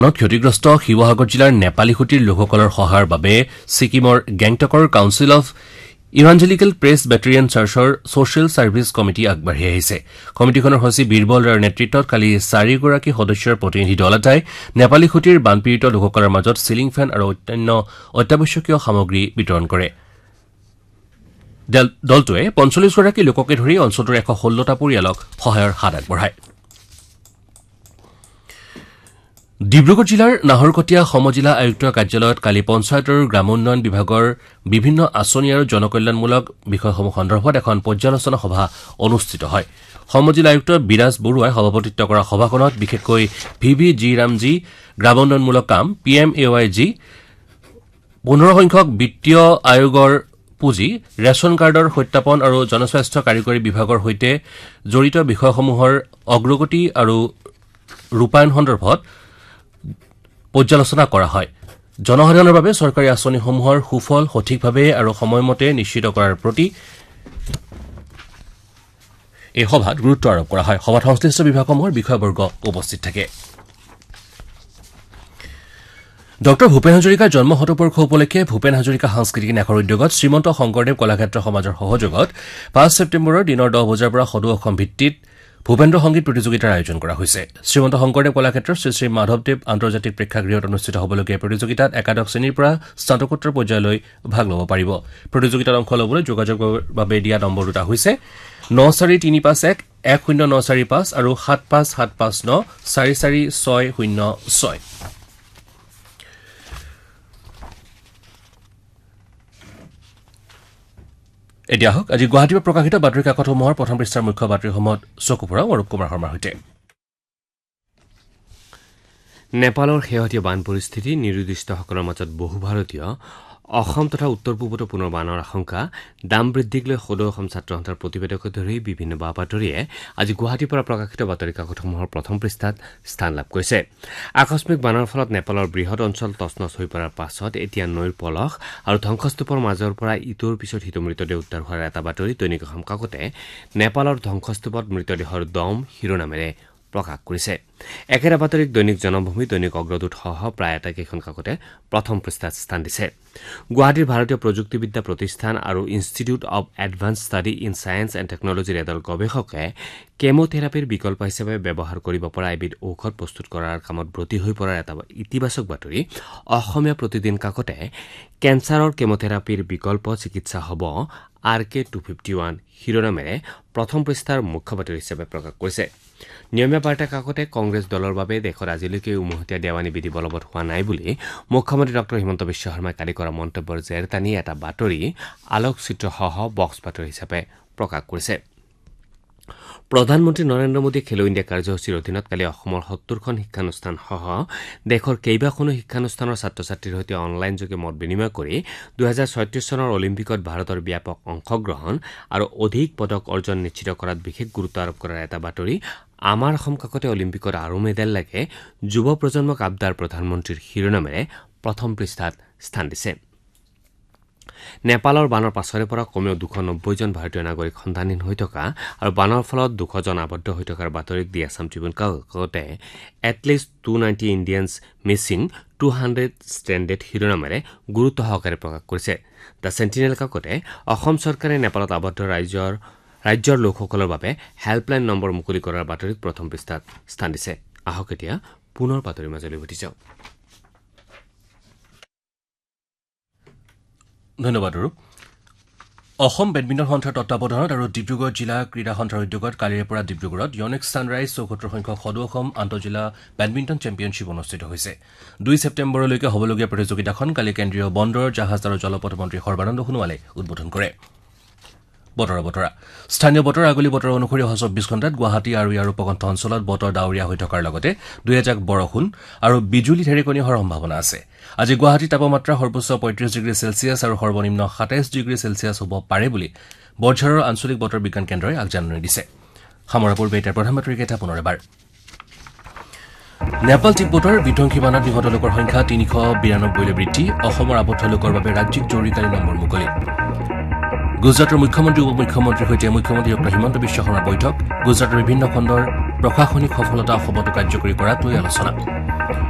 ক্ষতিগ্ৰস্ত শিৱসাগৰ জিলাৰ নেপালীখুটিৰ লোকসকলৰ সহায়ৰ বাবে ছিকিমৰ গেংটকৰ কাউন্সিল অফ ইভাঞ্জেলিকেল প্ৰেছ বেটেৰিয়ান চাৰ্চৰ ছচিয়েল ছাৰ্ভিচ কমিটি আগবাঢ়ি আহিছে। কমিটিখনৰ সচিব বীৰবল ৰায়ৰ নেতৃত্বত কালি 4গৰাকী সদস্যৰ প্ৰতিনিধি দল এটাই নেপালীখুটিৰ বানপীড়িত লোকসকলৰ মাজত চিলিং ফেন আৰু অন্যান্য অত্যাৱশ্যকীয় সামগ্ৰী বিতৰণ কৰে। দলটোৱে ৪৫গৰাকী লোককে ধৰি অঞ্চলটোৰ ১১৬টা পৰিয়ালক সহায়ৰ হাত আগবঢ়ায়। ডিব্ৰুগড় জিলাৰ নাহৰকটীয়া সমজিলা আয়ুক্তৰ কাৰ্যালয়ত কালি পঞ্চায়ত আৰু গ্ৰামোন্নয়ন বিভাগৰ বিভিন্ন আঁচনি আৰু জনকল্যাণমূলক বিষয়সমূহ সন্দৰ্ভত এখন পৰ্যালোচনা সভা অনুষ্ঠিত হয়। সমজিলা আয়ুক্ত বিৰাজ বৰুৱাই সভাপতিত্ব কৰা সভাখনত বিশেষকৈ VVG ৰামজী গ্ৰামোন্নয়নমূলক কাম PMAYG 15 সংখ্যক বিত্তীয় আয়োগৰ পুঁজি ৰেচন কাৰ্ডৰ সত্যাপন আৰু জনস্বাস্থ্য কাৰিকৰী বিভাগৰ সৈতে জড়িত বিষয়সমূহৰ অগ্ৰগতি আৰু ৰূপায়ণ সন্দৰ্ভত পৰ্যালোচনা কৰা হয়। জনসাধাৰণৰ বাবে চৰকাৰী আঁচনিসমূহৰ সুফল সঠিকভাৱে আৰু সময়মতে নিশ্চিত কৰাৰ প্ৰতি এই সভাত গুৰুত্ব আৰোপ কৰা হয়। সভাত সংশ্লিষ্ট বিভাগসমূহৰ বিষয়বৰ্গ উপস্থিত থাকে। ডঃ ভূপেন হাজৰিকাৰ জন্ম শতবৰ্ষ উপলক্ষে ভূপেন হাজৰিকা সাংস্কৃতিক ন্যাসৰ উদ্যোগত শ্ৰীমন্ত শংকৰদেৱ কলাক্ষেত্ৰ সমাজৰ সহযোগত ৫ ছেপ্টেম্বৰৰ দিনৰ 10 বজাৰ পৰা সদৌ অসম ভিত্তিত ভূপেন্দ্ৰ সংগীত প্ৰতিযোগিতাৰ আয়োজন কৰা হৈছে। শ্ৰীমন্ত শংকৰদেৱ কলাক্ষেত্ৰৰ শ্ৰী মাধৱদেৱ আন্তৰ্জাতিক প্ৰেক্ষাগৃহত অনুষ্ঠিত হ'বলগীয়া প্ৰতিযোগিতাত একাদশ শ্ৰেণীৰ পৰা স্নাতকোত্তৰ পৰ্যায়লৈ ভাগ ল'ব পাৰিব। প্ৰতিযোগিতাত অংশ ল'বলৈ যোগাযোগৰ বাবে দিয়া নম্বৰ দুটা হৈছে ৯৪৩৫১ ১০৯৪৫ আৰু ৭৫৭59 ৪৪৬০৬। এতিয়া হওক আজি গুৱাহাটীৰ পৰা প্ৰকাশিত বাতৰি কাকতসমূহৰ প্ৰথম পৃষ্ঠাৰ মুখ্য বাতৰিসমূহত চকু ফুৰাওঁ অৰূপ কুমাৰ শৰ্মাৰ সৈতে। নেপালৰ শেহতীয়া বান পৰিস্থিতি, নিৰুদ্দিষ্টসকলৰ মাজত বহু ভাৰতীয়, অসম তথা উত্তৰ পূবতো পুনৰ বানৰ আশংকা, দাম বৃদ্ধিক লৈ সদৌ অসম ছাত্ৰ সন্থাৰ প্ৰতিবেদকে ধৰি বিভিন্ন বা বাতৰিয়ে আজি গুৱাহাটীৰ পৰা প্ৰকাশিত বাতৰি কাকতসমূহৰ প্ৰথম পৃষ্ঠাত স্থান লাভ কৰিছে। আকস্মিক বানৰ ফলত নেপালৰ বৃহৎ অঞ্চল তছনছ হৈ পৰাৰ পাছত এতিয়া নৈৰ পলস আৰু ধ্বংসস্তূপৰ মাজৰ পৰা ইটোৰ পিছত সিটো মৃতদেহ উদ্ধাৰ হোৱাৰ এটা বাতৰি দৈনিক অসম কাকতে নেপালৰ ধ্বংসস্তূপত মৃতদেহৰ দম শিৰোনামেৰে প্ৰকাশ কৰিছে। একেটা বাতৰিক দৈনিক জনমভূমি, দৈনিক অগ্ৰদূতসহ প্ৰায় আটাইকেইখন কাকতে প্ৰথম পৃষ্ঠাত স্থান দিছে। গুৱাহাটীৰ ভাৰতীয় প্ৰযুক্তিবিদ্যা প্ৰতিষ্ঠান আৰু institute of advance study in science and টেকনলজিৰ এদল গৱেষকে কেমোথেৰাপিৰ বিকল্প হিচাপে ব্যৱহাৰ কৰিব পৰা এবিধ ঔষধ প্ৰস্তুত কৰাৰ কামত ব্ৰতী হৈ পৰাৰ এটা ইতিবাচক বাতৰি অসমীয়া প্ৰতিদিন কাকতে কেঞ্চাৰৰ কেমোথেৰাপিৰ বিকল্প চিকিৎসা হ'ব RK-251 শিৰোনামেৰে প্ৰথম পৃষ্ঠাৰ মুখ্য বাতৰি হিচাপে প্ৰকাশ কৰিছে। নিয়মীয়া বাৰ্তা কাকতে কংগ্ৰেছ দলৰ বাবে দেশত আজিলৈকে উমৈহতীয়া দেৱানী বিধি বলবৎ হোৱা নাই বুলি মুখ্যমন্ত্ৰী ডঃ হিমন্ত বিশ্ব শৰ্মাই কালি কৰা মন্তব্যৰ জেৰ টানি এটা বাতৰি আলোকচিত্ৰসহ বক্স বাতৰি হিচাপে প্ৰকাশ কৰিছে। প্ৰধানমন্ত্ৰী নৰেন্দ্ৰ মোদীয়ে খেলো ইণ্ডিয়া কাৰ্যসূচীৰ অধীনত কালি অসমৰ ৭০খন শিক্ষানুষ্ঠানসহ দেশৰ কেইবাখনো শিক্ষানুষ্ঠানৰ ছাত্ৰ ছাত্ৰীৰ সৈতে অনলাইনযোগে মত বিনিময় কৰি ২০৩৬ চনৰ অলিম্পিকত ভাৰতৰ ব্যাপক অংশগ্ৰহণ আৰু অধিক পদক অৰ্জন নিশ্চিত কৰাত বিশেষ গুৰুত্ব আৰোপ কৰাৰ এটা বাতৰি আমাৰ অসম কাকতে অলিম্পিকত আৰু মেডেল লাগে যুৱ প্ৰজন্মক আবদাৰ প্ৰধানমন্ত্ৰীৰ শিৰোনামেৰে প্ৰথম পৃষ্ঠাত স্থান দিছে। নেপালৰ বানৰ পাছৰে পৰা কমেও ২৯০জন ভাৰতীয় নাগৰিক সন্ধানহীন হৈ থকা আৰু বানৰ ফলত ২০০জন আবদ্ধ হৈ থকাৰ বাতৰিক দি Assam Tribune কাকতে at least 290 Indians Mising 200 ষ্ট্ৰেণ্ডেড শিৰোনামেৰে গুৰুত্ব সহকাৰে প্ৰকাশ কৰিছে। দ্য চেণ্টিনেল কাকতে অসম চৰকাৰে নেপালত আবদ্ধ ৰাজ্যৰ লোকসকলৰ বাবে হেল্পলাইন নম্বৰ মুকলি কৰাৰ বাতৰিক প্ৰথম পৃষ্ঠাত স্থান দিছে। আহক এতিয়া পুনৰ বাতৰিৰ মাজলৈ উভতি যাওঁ। ধন্যবাদ অৰূপ। অসম বেডমিণ্টন সন্থাৰ তত্বাৱধানত আৰু ডিব্ৰুগড় জিলা ক্ৰীড়া সন্থাৰ উদ্যোগত কালিৰে পৰা ডিব্ৰুগড়ত ইয়নেক্স ছানৰাইজ ৭৪ সংখ্যক সদৌ অসম আন্তঃজিলা বেডমিণ্টন চেম্পিয়নশ্বিপ অনুষ্ঠিত হৈছে। ২ ছেপ্টেম্বৰলৈকে হ'বলগীয়া প্ৰতিযোগিতাখন কালি কেন্দ্ৰীয় বন্দৰ, জাহাজ আৰু জলপথ মন্ত্ৰী সৰ্বানন্দ সোণোৱালে উদ্বোধন কৰে। বতৰা স্থানীয় বতৰ আগলি বতৰ অনুসৰি অহা ২৪ ঘণ্টাত গুৱাহাটী আৰু ইয়াৰ উপকণ্ঠ অঞ্চলত বতৰ ডাৱৰীয়া হৈ থকাৰ লগতে দুই এজাক বৰষুণ আৰু বিজুলী ঢেৰেকনি হোৱাৰ সম্ভাৱনা আছে। আজি গুৱাহাটীৰ তাপমাত্ৰা সৰ্বোচ্চ ৩৫ ডিগ্ৰী চেলছিয়াছ আৰু সৰ্বনিম্ন ২৭ ডিগ্ৰী চেলছিয়াছ হ'ব পাৰে বুলি বৰঝাৰৰ আঞ্চলিক বতৰ বিজ্ঞান কেন্দ্ৰই আগজাননী দিছে। সামৰাৰ পূৰ্বে এতিয়া প্ৰধান বাতৰিকেইটা পুনৰ এবাৰ। নেপাল তিব্বতৰ বিধ্বংসী বানত নিহত লোকৰ সংখ্যা ৩৯২লৈ বৃদ্ধি, অসমৰ আবদ্ধ লোকৰ বাবে ৰাজ্যিক জৰুৰীকালীন নম্বৰ মুকলি। গুজৰাটৰ মুখ্যমন্ত্ৰী উপ মুখ্যমন্ত্ৰীৰ সৈতে মুখ্যমন্ত্ৰী ডঃ হিমন্ত বিশ্ব শৰ্মাৰ বৈঠক, গুজৰাটৰ বিভিন্ন খণ্ডৰ প্ৰশাসনিক সফলতা অসমতো কাৰ্যকৰী কৰাক লৈ আলোচনা।